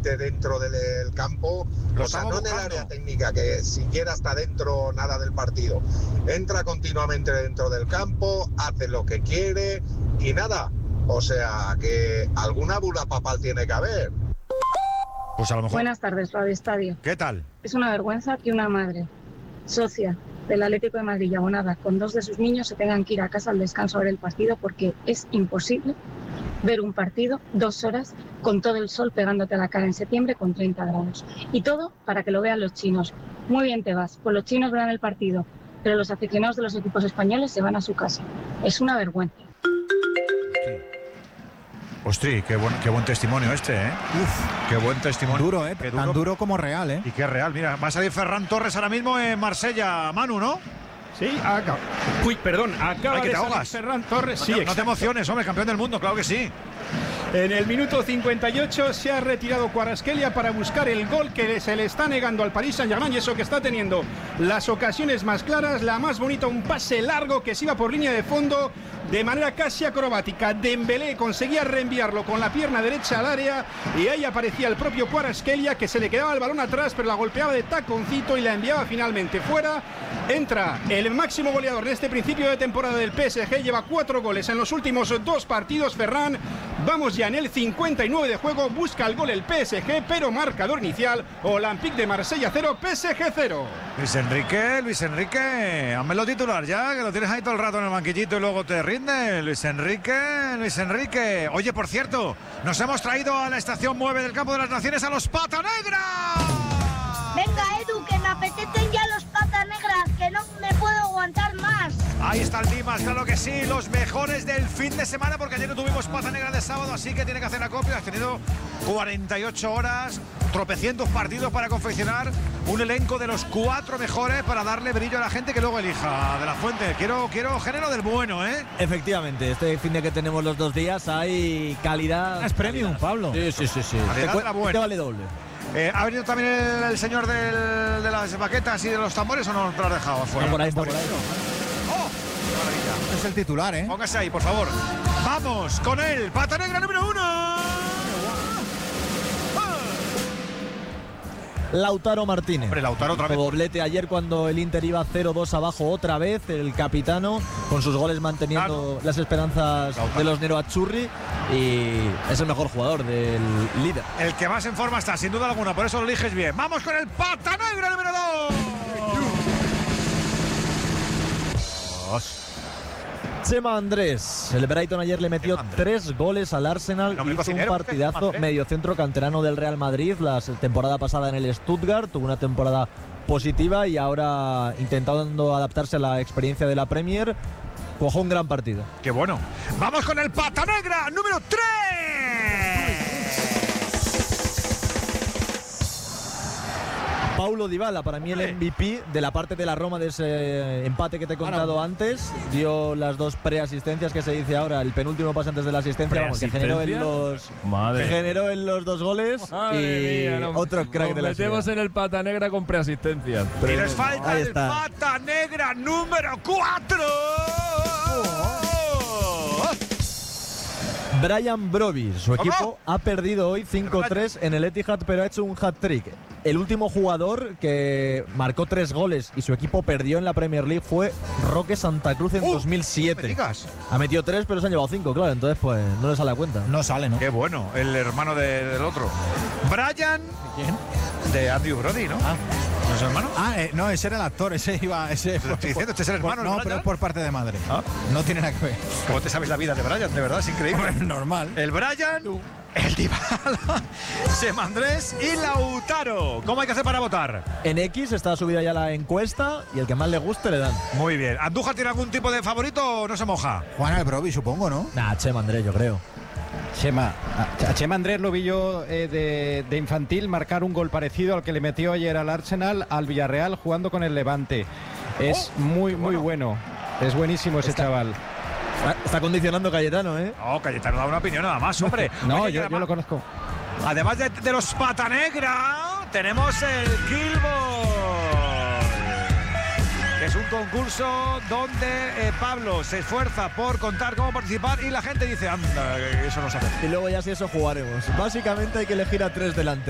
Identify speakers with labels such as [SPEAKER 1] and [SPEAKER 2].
[SPEAKER 1] continuamente dentro del campo, o sea, no en el área técnica, que siquiera está dentro nada del partido. Entra continuamente dentro del campo, hace lo que quiere y nada. O sea, que alguna bula papal tiene que haber.
[SPEAKER 2] Pues a lo mejor.
[SPEAKER 3] Buenas tardes, Radio Estadio.
[SPEAKER 2] ¿Qué tal?
[SPEAKER 3] Es una vergüenza que una madre, socia del Atlético de Madrid y abonada con 2 de sus niños, se tengan que ir a casa al descanso a ver el partido, porque es imposible ver un partido 2 horas con todo el sol pegándote a la cara en septiembre con 30 grados. Y todo para que lo vean los chinos. Muy bien te vas, pues los chinos verán el partido, pero los aficionados de los equipos españoles se van a su casa. Es una vergüenza.
[SPEAKER 2] Ostri, qué buen testimonio este, ¿eh? Uf, qué buen testimonio.
[SPEAKER 4] Duro, ¿eh?
[SPEAKER 2] Qué
[SPEAKER 4] Tan duro como real, ¿eh?
[SPEAKER 2] Y qué real. Mira, va a salir Ferran Torres ahora mismo en Marsella, Manu, ¿no?
[SPEAKER 5] Sí, acaba
[SPEAKER 2] que
[SPEAKER 5] de
[SPEAKER 2] te
[SPEAKER 5] salir
[SPEAKER 2] ahogas.
[SPEAKER 5] Ferran Torres. Sí,
[SPEAKER 2] No te emociones, hombre, campeón del mundo, claro que sí.
[SPEAKER 5] En el minuto 58 se ha retirado Kvaratskhelia para buscar el gol que se le está negando al Paris Saint-Germain, y eso que está teniendo las ocasiones más claras, la más bonita, un pase largo que se iba por línea de fondo de manera casi acrobática. Dembélé conseguía reenviarlo con la pierna derecha al área y ahí aparecía el propio Kvaratskhelia, que se le quedaba el balón atrás, pero la golpeaba de taconcito y la enviaba finalmente fuera. Entra el máximo goleador de este principio de temporada del PSG, lleva 4 goles en los últimos 2 partidos, Ferran. Vamos ya en el 59 de juego, busca el gol el PSG, pero marcador inicial, Olympique de Marsella 0, PSG 0.
[SPEAKER 2] Luis Enrique, házmelo titular ya, que lo tienes ahí todo el rato en el banquillito y luego te rinde. Luis Enrique. Oye, por cierto, nos hemos traído a la estación 9 del Campo de las Naciones a los Pata Negra.
[SPEAKER 6] Venga, Edu, que me apetecen ya los Pata Negras, que no me puedo aguantar más.
[SPEAKER 2] Ahí está el Dimas, claro que sí, los mejores del fin de semana, porque ayer no tuvimos Pata Negra de sábado, así que tiene que hacer acopio. Has tenido 48 horas, tropecientos partidos para confeccionar un elenco de los 4 mejores para darle brillo a la gente que luego elija. De la Fuente, quiero género del bueno, ¿eh?
[SPEAKER 7] Efectivamente, este fin de que tenemos los 2 días hay calidad.
[SPEAKER 4] Es premium, Pablo.
[SPEAKER 7] Sí.
[SPEAKER 2] Calidad de la buena.
[SPEAKER 7] Te vale doble.
[SPEAKER 2] ¿Ha venido también el señor de las baquetas y de los tambores o no te lo has dejado afuera?
[SPEAKER 7] Está por ahí.
[SPEAKER 2] ¡Oh! ¡Qué maravilla!
[SPEAKER 4] Este es el titular, ¿eh?
[SPEAKER 2] Póngase ahí, por favor. Vamos con el Pata Negra número 1.
[SPEAKER 7] Lautaro Martínez.
[SPEAKER 2] Hombre, Lautaro otra vez.
[SPEAKER 7] Doblete ayer cuando el Inter iba 0-2 abajo otra vez. El capitano con sus goles manteniendo las esperanzas de los Nerazzurri, y es el mejor jugador del líder.
[SPEAKER 2] El que más en forma está, sin duda alguna, por eso lo eliges bien. Vamos con el Pata Negra número 2.
[SPEAKER 7] Chema Andrés, el Brighton ayer le metió 3 goles al Arsenal, hizo un partidazo, mediocentro canterano del Real Madrid, la temporada pasada en el Stuttgart, tuvo una temporada positiva y ahora intentando adaptarse a la experiencia de la Premier, jugó un gran partido.
[SPEAKER 2] ¡Qué bueno! ¡Vamos con el Pata Negra número 3!
[SPEAKER 7] Paulo Dybala, para mí el MVP de la parte de la Roma, de ese empate que te he contado antes. Dio las 2 preasistencias que se dice ahora, el penúltimo pase antes de la asistencia, vamos, que generó en los 2 goles.
[SPEAKER 8] Madre mía,
[SPEAKER 7] otro crack de la ciudad.
[SPEAKER 8] Metemos en el Pata Negra con preasistencias.
[SPEAKER 2] Y les falta el Pata Negra número 4.
[SPEAKER 7] Brian Brobbey, su equipo ha perdido hoy 5-3 en el Etihad, pero ha hecho un hat-trick. El último jugador que marcó 3 goles y su equipo perdió en la Premier League fue Roque Santa Cruz en 2007. Ha metido 3, pero se han llevado 5, claro, entonces pues no le sale a cuenta.
[SPEAKER 4] No sale, ¿no?
[SPEAKER 2] Qué bueno, el hermano del otro. Brian.
[SPEAKER 4] ¿Quién?
[SPEAKER 2] De Andrew Brody, ¿no? ¿No es su hermano?
[SPEAKER 4] No, ese era el actor, ese iba. Estoy
[SPEAKER 2] diciendo, este es el hermano.
[SPEAKER 4] No, pero es por parte de madre. No tiene nada que ver.
[SPEAKER 2] ¿Cómo te sabes la vida de Brian? De verdad, es increíble.
[SPEAKER 4] Normal.
[SPEAKER 2] El Brian, el Dybala, Chema Andrés y Lautaro. ¿Cómo hay que hacer para votar?
[SPEAKER 7] En X está subida ya la encuesta y el que más le guste le dan.
[SPEAKER 2] Muy bien. ¿Andújar tiene algún tipo de favorito o no se moja?
[SPEAKER 4] Juan el Brobbey, supongo, ¿no?
[SPEAKER 7] Chema Andrés, yo creo.
[SPEAKER 5] A Chema Andrés lo vi yo de infantil marcar un gol parecido al que le metió ayer al Arsenal, al Villarreal, jugando con el Levante. Es muy bueno. Es buenísimo ese chaval.
[SPEAKER 7] Está condicionando Cayetano, ¿eh?
[SPEAKER 2] No, Cayetano da una opinión nada más, hombre.
[SPEAKER 5] No, yo lo conozco.
[SPEAKER 2] Además de los Pata Negra, tenemos el Killboy, que es un concurso donde Pablo se esfuerza por contar cómo participar y la gente dice, anda, eso no se hace.
[SPEAKER 7] Y luego ya si eso jugaremos. Básicamente hay que elegir a 3 delante.